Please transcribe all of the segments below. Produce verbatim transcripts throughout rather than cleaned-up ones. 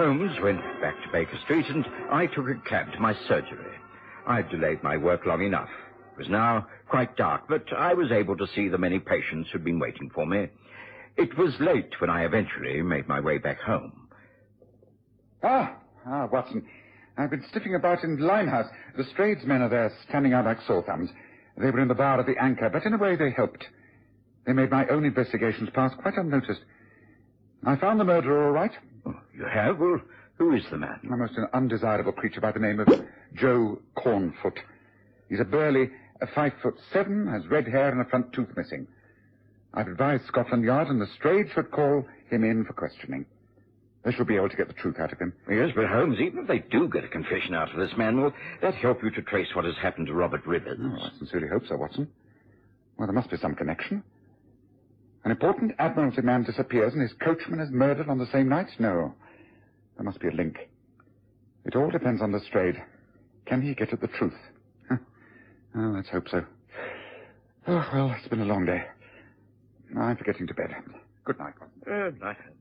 Holmes went back to Baker Street, and I took a cab to my surgery. I'd delayed my work long enough. It was now quite dark, but I was able to see the many patients who'd been waiting for me. It was late when I eventually made my way back home. Ah, ah, Watson. I've been sniffing about in Limehouse. The Strayed men are there, standing out like sore thumbs. They were in the bar of the Anchor, but in a way they helped. They made my own investigations pass quite unnoticed. I found the murderer all right. Oh, you have? Well, who is the man? A most undesirable creature by the name of Joe Cornfoot. He's a burly, a five foot seven, has red hair and a front tooth missing. I've advised Scotland Yard, and the Strayed should call him in for questioning. They should be able to get the truth out of him. Yes, but Holmes, even if they do get a confession out of this man, will that help you to trace what has happened to Robert Rivers? Oh, I sincerely hope so, Watson. Well, there must be some connection. An important Admiralty man disappears and his coachman is murdered on the same night? No. There must be a link. It all depends on the Strayed. Can he get at the truth? Huh. Oh, let's hope so. Oh, well, it's been a long day. I'm for getting to bed. Good night, Watson. Good night, Holmes.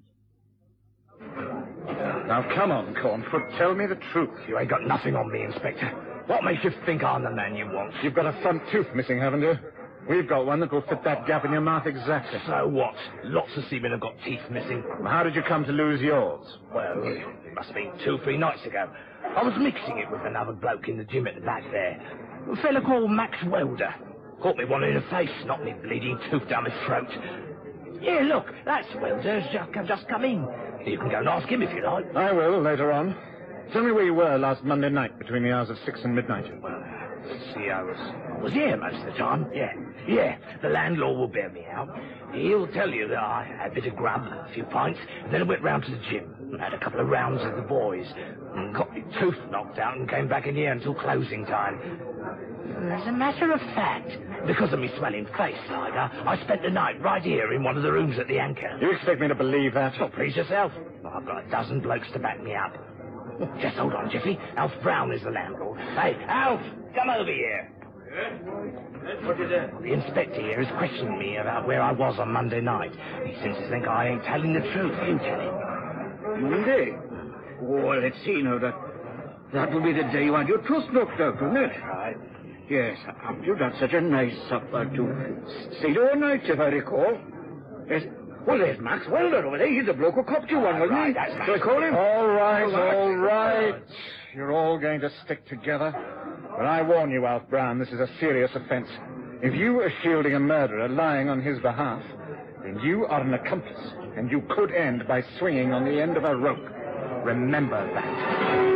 Now, come on, Cornfoot. Tell me the truth. You ain't got nothing on me, Inspector. What makes you think I'm the man you want? You've got a front tooth missing, haven't you? We've got one that will fit that gap in your mouth exactly. So what? Lots of seamen have got teeth missing. How did you come to lose yours? Well, it must have been two or three nights ago. I was mixing it with another bloke in the gym at the back there. A fella called Max Welder. Caught me one in the face, knocked me bleeding tooth down my throat. Yeah, look, that's Welder's just, just come in. You can go and ask him if you like. I will, later on. Tell me where you were last Monday night between the hours of six and midnight. Well, see, I was, I was here most of the time. Yeah, yeah. The landlord will bear me out. He'll tell you that I had a bit of grub, a few pints, and then I went round to the gym and had a couple of rounds with the boys and got my tooth knocked out and came back in here until closing time. As a matter of fact, because of me swelling face, like, I, I spent the night right here in one of the rooms at the Anchor. You expect me to believe that? Well, please yourself. I've got a dozen blokes to back me up. Just hold on, Jiffy. Alf Brown is the landlord. Hey, Alf, come over here. What is it? The inspector here is questioning me about where I was on Monday night. He seems to think I ain't telling the truth. You tell him. Monday? Well, let's see now. That, that will be the day you had your tooth knocked out, wouldn't it? Right. Yes, you've got such a nice supper, too. Stayed all night, if I recall. Yes. Well, there's Max Welder over there. He's the bloke who copped you one, wasn't he? That's Shall I call him? All right, all right. You're all going to stick together. But I warn you, Alf Brown, this is a serious offense. If you are shielding a murderer lying on his behalf, then you are an accomplice, and you could end by swinging on the end of a rope. Remember that.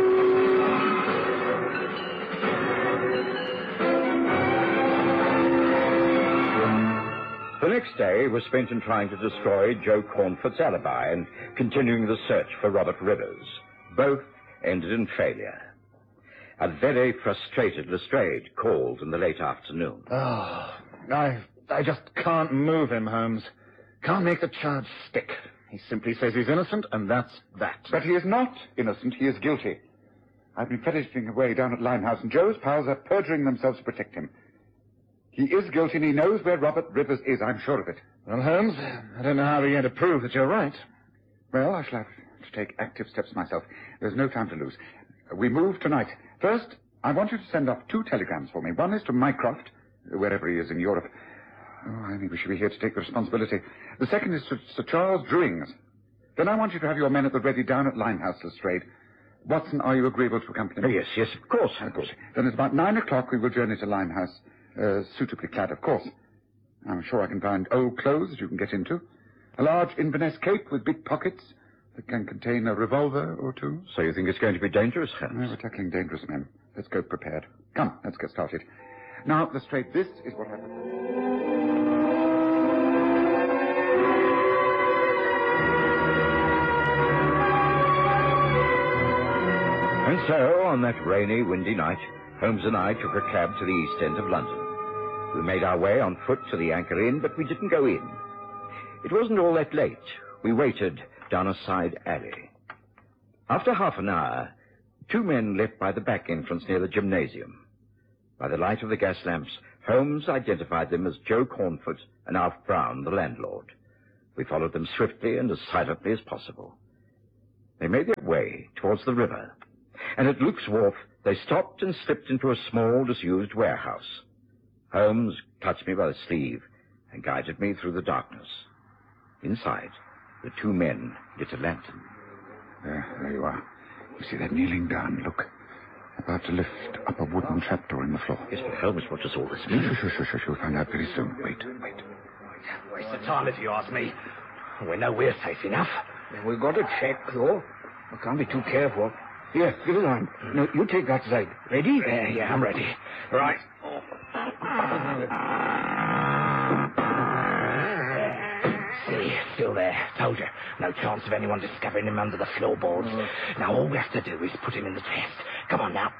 The next day was spent in trying to destroy Joe Cornfoot's alibi and continuing the search for Robert Rivers. Both ended in failure. A very frustrated Lestrade called in the late afternoon. Oh, I, I just can't move him, Holmes. Can't make the charge stick. He simply says he's innocent, and that's that. But he is not innocent. He is guilty. I've been fetishing away down at Limehouse, and Joe's pals are perjuring themselves to protect him. He is guilty, and he knows where Robert Rivers is. I'm sure of it. Well, Holmes, I don't know how we're going to prove that you're right. Well, I shall have to take active steps myself. There's no time to lose. We move tonight. First, I want you to send off two telegrams for me. One is to Mycroft, wherever he is in Europe. Oh, I think we should be here to take the responsibility. The second is to Sir Charles Drewings. Then I want you to have your men at the ready down at Limehouse, Lestrade. Watson, are you agreeable to accompany me? Oh, yes, yes, of course. Of course. Then it's about nine o'clock we will journey to Limehouse. Uh, suitably clad, of course. I'm sure I can find old clothes that you can get into. A large Inverness cape with big pockets that can contain a revolver or two. So you think it's going to be dangerous, Holmes? No, we're tackling dangerous men. Let's go prepared. Come, let's get started. Now, Lestrade, this is what happened. And so, on that rainy, windy night, Holmes and I took a cab to the east end of London. We made our way on foot to the Anchor Inn, but we didn't go in. It wasn't all that late. We waited down a side alley. After half an hour, two men left by the back entrance near the gymnasium. By the light of the gas lamps, Holmes identified them as Joe Cornfoot and Alf Brown, the landlord. We followed them swiftly and as silently as possible. They made their way towards the river, and at Luke's Wharf they stopped and slipped into a small, disused warehouse. Holmes touched me by the sleeve and guided me through the darkness. Inside, the two men lit a lantern. There, there you are. You see that kneeling down, look. About to lift up a wooden trapdoor in the floor. Yes, but Holmes, what does all this mean? Shush, shush, shush, shush. You'll find out very soon. Wait, wait. Waste of time if you ask me. We know we're safe enough. We've got to check, though. We can't be too careful. Here, give it on. Now, you take that side. Ready? Yeah, yeah, I'm ready. Right. See, still there. Told you. No chance of anyone discovering him under the floorboards. Now, all we have to do is put him in the chest. Come on, now.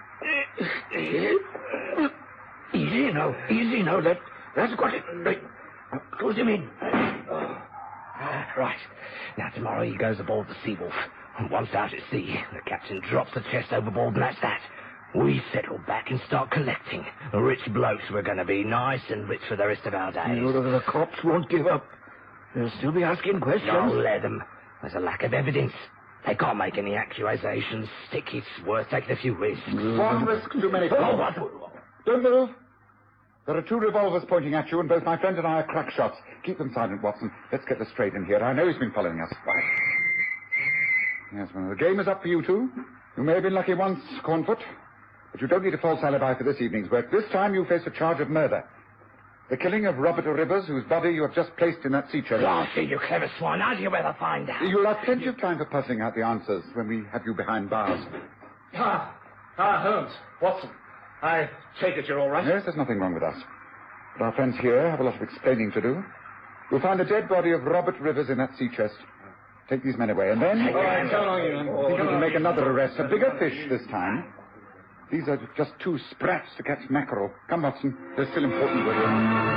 Easy now. Easy now. That, that's got it. Right. Close him in. Uh, right. Now, tomorrow he goes aboard the Seawolf. And once out at sea, the captain drops the chest overboard, and that's that. We settle back and start collecting. Rich blokes we're going to be, nice and rich for the rest of our days. You know, the cops won't give up. They'll still be asking questions. Don't let them. There's a lack of evidence. They can't make any accusations. Stick, it's worth taking a few risks. One risk too many. Oh, what? Don't move. There are two revolvers pointing at you, and both my friend and I are crack shots. Keep them silent, Watson. Let's get this straight in here. I know he's been following us. Right. Yes, well, the game is up for you two. You may have been lucky once, Cornfoot, but you don't need a false alibi for this evening's work. This time you face a charge of murder. The killing of Robert Rivers, whose body you have just placed in that sea chest. Oh, see, you clever swine. How do you ever find out? You'll have plenty of time for puzzling out the answers when we have you behind bars. Ah, ah, Holmes, Watson. I take it you're all right? Yes, there's nothing wrong with us. But our friends here have a lot of explaining to do. You'll find the dead body of Robert Rivers in that sea chest. Take these men away, and then... All right, so long, you. I think we can make another arrest. A bigger fish this time. These are just two sprats to catch mackerel. Come, Watson. There's still important work.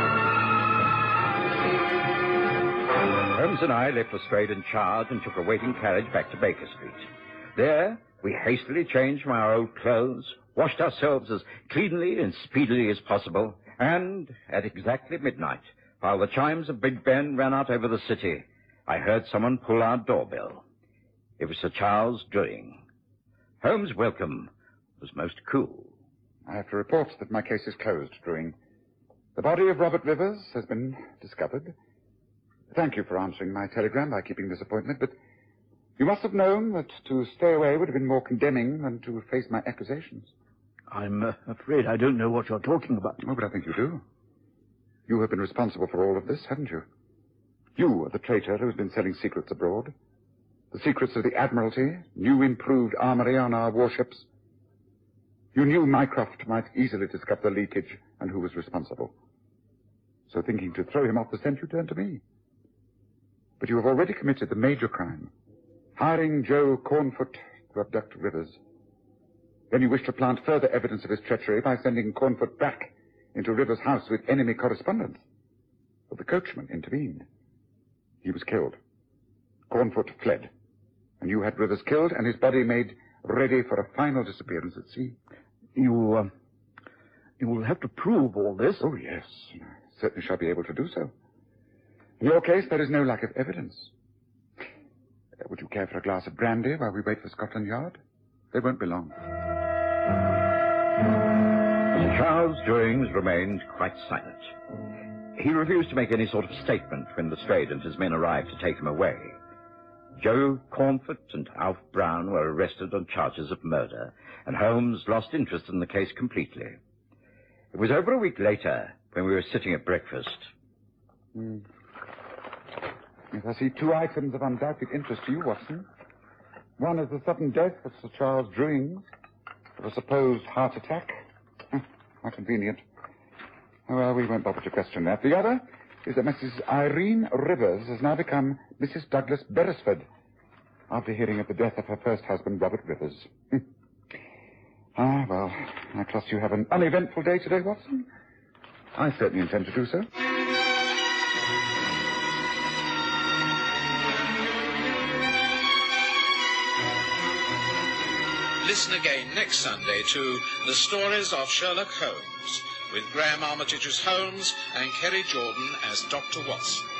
Holmes and I left Lestrade in charge and took a waiting carriage back to Baker Street. There, we hastily changed from our old clothes, washed ourselves as cleanly and speedily as possible, and at exactly midnight, while the chimes of Big Ben ran out over the city, I heard someone pull our doorbell. It was Sir Charles Druing. Holmes' welcome was most cool. I have to report that my case is closed, Druing. The body of Robert Rivers has been discovered. Thank you for answering my telegram by keeping this appointment, but you must have known that to stay away would have been more condemning than to face my accusations. I'm uh, afraid I don't know what you're talking about. Oh, but I think you do. You have been responsible for all of this, haven't you? You are the traitor who's been selling secrets abroad. The secrets of the Admiralty, new improved armory on our warships. You knew Mycroft might easily discover the leakage and who was responsible. So thinking to throw him off the scent, you turned to me. But you have already committed the major crime, hiring Joe Cornfoot to abduct Rivers. Then you wish to plant further evidence of his treachery by sending Cornfoot back into Rivers' house with enemy correspondence. But the coachman intervened. He was killed. Cornfoot fled. And you had Rivers killed and his body made ready for a final disappearance at sea. You, uh, you will have to prove all this. Oh, yes. I certainly shall be able to do so. In your case, there is no lack of evidence. Uh, would you care for a glass of brandy while we wait for Scotland Yard? They won't be long. Sir Charles Druings remained quite silent. He refused to make any sort of statement when Lestrade and his men arrived to take him away. Joe Cornfoot and Alf Brown were arrested on charges of murder, and Holmes lost interest in the case completely. It was over a week later when we were sitting at breakfast. Hmm. Yes, I see two items of undoubted interest to you, Watson. One is the sudden death of Sir Charles Druings of a supposed heart attack. How convenient. Oh, well, we won't bother to question that. The other is that Missus Irene Rivers has now become Missus Douglas Beresford after hearing of the death of her first husband, Robert Rivers. Ah, well, I trust you have an uneventful day today, Watson. I certainly intend to do so. Listen again next Sunday to The Stories of Sherlock Holmes, with Graham Armitage's Holmes and Kerry Jordan as Doctor Watson.